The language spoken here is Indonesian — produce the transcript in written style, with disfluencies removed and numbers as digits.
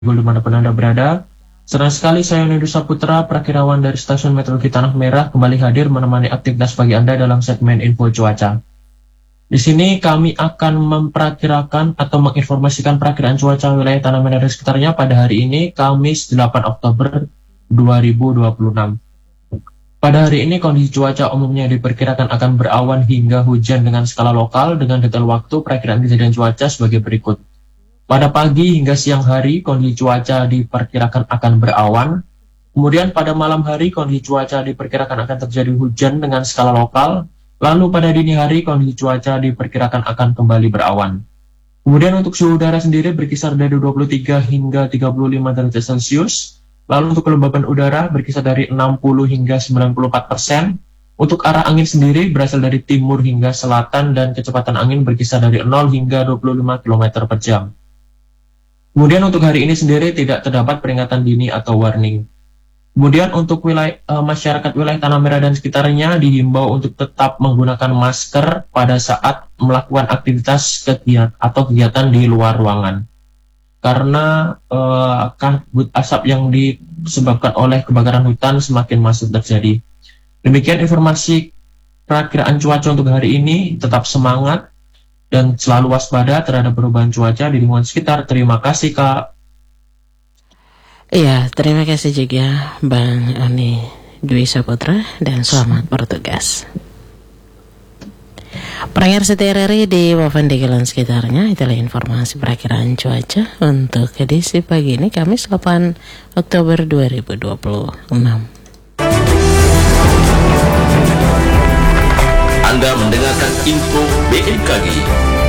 dimanapun Anda berada. Senang sekali saya Yunus Saputra, Prakirawan dari Stasiun Meteorologi Tanah Merah, kembali hadir menemani aktivitas pagi Anda dalam segmen Info Cuaca. Di sini kami akan memperkirakan atau menginformasikan perakiraan cuaca wilayah Tanah Merah dan sekitarnya pada hari ini, Kamis 8 Oktober 2026. Pada hari ini kondisi cuaca umumnya diperkirakan akan berawan hingga hujan dengan skala lokal dengan detail waktu perakiraan kejadian cuaca sebagai berikut. Pada pagi hingga siang hari kondisi cuaca diperkirakan akan berawan. Kemudian pada malam hari kondisi cuaca diperkirakan akan terjadi hujan dengan skala lokal. Lalu pada dini hari kondisi cuaca diperkirakan akan kembali berawan. Kemudian untuk suhu udara sendiri berkisar dari 23 hingga 35 derajat Celcius. Lalu untuk kelembapan udara berkisar dari 60 hingga 94%. Untuk arah angin sendiri berasal dari timur hingga selatan dan kecepatan angin berkisar dari 0 hingga 25 km per jam. Kemudian untuk hari ini sendiri tidak terdapat peringatan dini atau warning. Kemudian untuk masyarakat wilayah Tanah Merah dan sekitarnya dihimbau untuk tetap menggunakan masker pada saat melakukan aktivitas kegiatan di luar ruangan. Karena kabut asap yang disebabkan oleh kebakaran hutan semakin masif terjadi. Demikian informasi perakiraan cuaca untuk hari ini. Tetap semangat dan selalu waspada terhadap perubahan cuaca di lingkungan sekitar. Terima kasih, Kak. Iya, terima kasih juga Bang Oni Dwi Saputra dan selamat bertugas. Pendengar setia RRI di Wavan Degelan sekitarnya, itulah informasi perakiraan cuaca untuk edisi pagi ini Kamis 8 Oktober 2026. Anda mendengarkan info BMKG